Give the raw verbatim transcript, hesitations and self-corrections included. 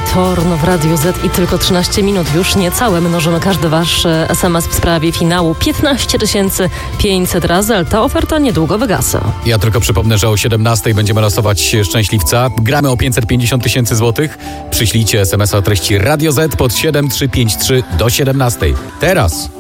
Torno w Radiu Z i tylko trzynaście minut, już niecałe mnożymy każdy wasz es em es w sprawie finału. piętnaście tysięcy pięćset razy, ale ta oferta niedługo wygasa. Ja tylko przypomnę, że o siedemnastej będziemy losować szczęśliwca. Gramy o pięćset pięćdziesiąt tysięcy złotych. Przyślijcie es em es a o treści Radio Z pod siedem trzy pięć trzy do siedemnastej. Teraz!